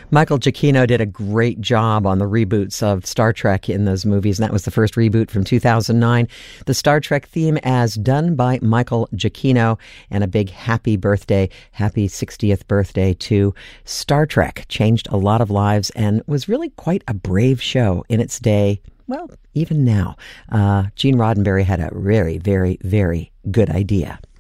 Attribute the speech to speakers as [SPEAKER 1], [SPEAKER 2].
[SPEAKER 1] Michael Giacchino did a great job on the reboots of Star Trek in those movies, and that was the first reboot from 2009. The Star Trek theme as done by Michael Giacchino, and a big happy 60th birthday to Star Trek. Changed a lot of lives and was really quite a brave show in its day. Well, even now. Gene Roddenberry had a very, very, very good idea.